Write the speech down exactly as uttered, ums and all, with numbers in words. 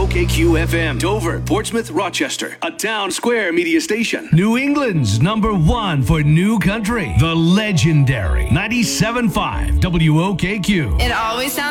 O K Q F M, Dover, Portsmouth, Rochester, a Town Square media station. New England's number one for new country, the legendary ninety-seven point five W O K Q. It always sounds